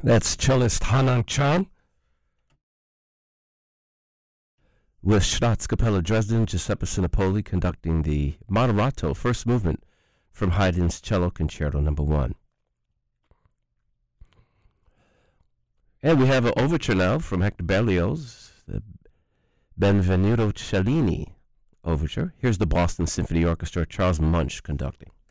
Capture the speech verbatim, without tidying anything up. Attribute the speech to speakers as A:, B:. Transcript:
A: That's cellist Hanang Chang with Staatskapelle Dresden, Giuseppe Sinopoli conducting the Moderato first movement from Haydn's Cello Concerto Number One. And we have an overture now from Hector Berlioz, the Benvenuto Cellini overture. Here's the Boston Symphony Orchestra, Charles Munch conducting.